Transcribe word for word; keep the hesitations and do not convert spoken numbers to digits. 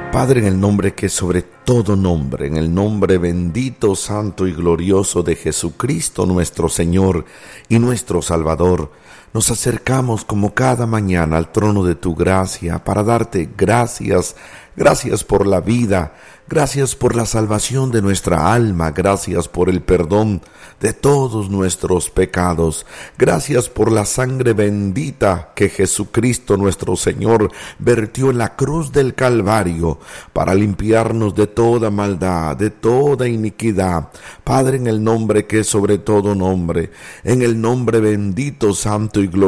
Padre, en el nombre que es sobre todo nombre, en el nombre bendito, santo y glorioso de Jesucristo, nuestro Señor y nuestro Salvador, nos acercamos como cada mañana al trono de tu gracia para darte gracias, gracias por la vida, gracias por la salvación de nuestra alma, gracias por el perdón de todos nuestros pecados, gracias por la sangre bendita que Jesucristo nuestro Señor vertió en la cruz del Calvario para limpiarnos de toda maldad, de toda iniquidad. Padre, en el nombre que es sobre todo nombre, en el nombre bendito, santo y glorioso